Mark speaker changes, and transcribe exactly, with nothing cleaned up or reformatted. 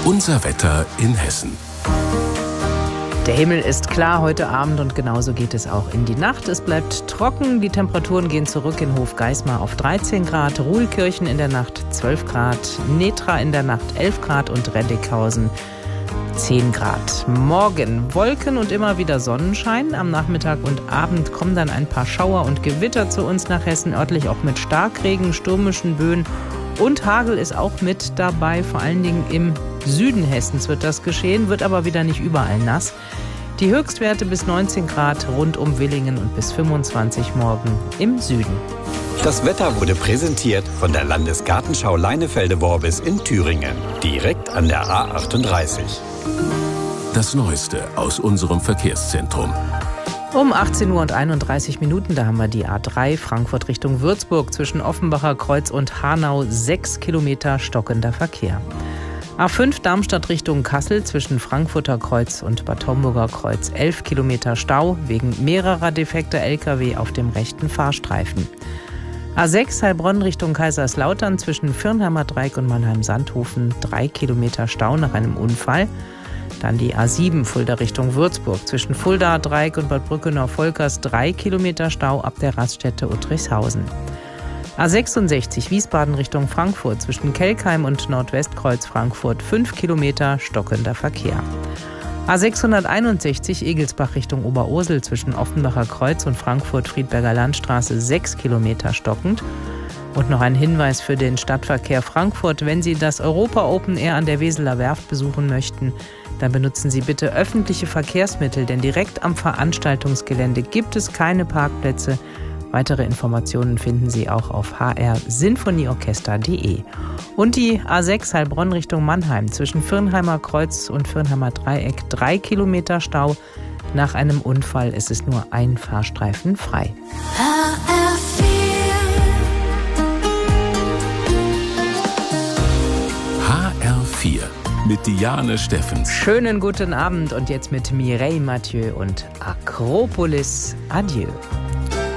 Speaker 1: Unser Wetter in Hessen.
Speaker 2: Der Himmel ist klar heute Abend und genauso geht es auch in die Nacht. Es bleibt trocken, die Temperaturen gehen zurück in Hofgeismar auf dreizehn Grad, Ruhlkirchen in der Nacht zwölf Grad, Netra in der Nacht elf Grad und Reddickhausen zehn Grad. Morgen Wolken und immer wieder Sonnenschein. Am Nachmittag und Abend kommen dann ein paar Schauer und Gewitter zu uns nach Hessen, örtlich auch mit Starkregen, stürmischen Böen und Hagel ist auch mit dabei. Vor allen Dingen im Süden Hessens wird das geschehen, wird aber wieder nicht überall nass. Die Höchstwerte bis neunzehn Grad rund um Willingen und bis fünfundzwanzig morgen im Süden.
Speaker 3: Das Wetter wurde präsentiert von der Landesgartenschau Leinefelde-Worbis in Thüringen, direkt an der A achtunddreißig.
Speaker 1: Das Neueste aus unserem Verkehrszentrum.
Speaker 2: Um achtzehn Uhr und einunddreißig Minuten, da haben wir die A drei Frankfurt Richtung Würzburg zwischen Offenbacher Kreuz und Hanau, sechs Kilometer stockender Verkehr. A fünf Darmstadt Richtung Kassel zwischen Frankfurter Kreuz und Bad Homburger Kreuz, elf Kilometer Stau wegen mehrerer defekter L K W auf dem rechten Fahrstreifen. A sechs Heilbronn Richtung Kaiserslautern zwischen Firnheimer Dreieck und Mannheim-Sandhofen, drei Kilometer Stau nach einem Unfall. Dann die A sieben Fulda Richtung Würzburg zwischen Fulda Dreieck und Bad Brückenau-Volkers, drei Kilometer Stau ab der Raststätte Uttrichshausen. A sechsundsechzig Wiesbaden Richtung Frankfurt zwischen Kelkheim und Nordwestkreuz Frankfurt, fünf Kilometer stockender Verkehr. A sechshunderteinundsechzig Egelsbach Richtung Oberursel zwischen Offenbacher Kreuz und Frankfurt-Friedberger Landstraße, sechs Kilometer stockend. Und noch ein Hinweis für den Stadtverkehr Frankfurt: Wenn Sie das Europa Open Air an der Weseler Werft besuchen möchten, dann benutzen Sie bitte öffentliche Verkehrsmittel, denn direkt am Veranstaltungsgelände gibt es keine Parkplätze. Weitere Informationen finden Sie auch auf h r sinfonieorchester punkt d e. Und die A sechs Heilbronn Richtung Mannheim zwischen Firnheimer Kreuz und Firnheimer Dreieck, drei Kilometer Stau. Nach einem Unfall ist es nur ein Fahrstreifen frei.
Speaker 1: H R vier mit Diane Steffens.
Speaker 2: Schönen guten Abend und jetzt mit Mireille Mathieu und Akropolis. Adieu.